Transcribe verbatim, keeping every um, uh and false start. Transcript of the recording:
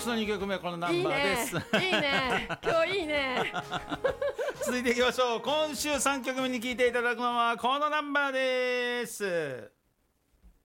年のにきょくめこのナンバーです。 いいねいいね今日いいね続いていきましょう。今週さんきょくめに聴いていただくのはこのナンバーです。